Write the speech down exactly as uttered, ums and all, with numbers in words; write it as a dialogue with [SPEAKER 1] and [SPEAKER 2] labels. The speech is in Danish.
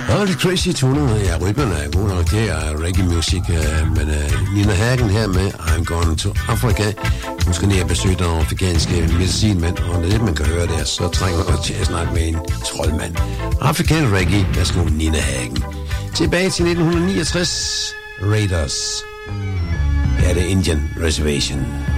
[SPEAKER 1] Og lidt crazy toner, ja, rytmerne er gode nok, det er reggae music, men uh, Nina Hagen her med I'm Going to Africa. Hun skal ned og besøge den afrikanske medicinmand, og det man kan høre der, så trænger man til at snakke med en troldmand. African reggae, der skal Nina Hagen. Tilbage til nitten niogtres, Raiders. Ja, det er Indian Reservation.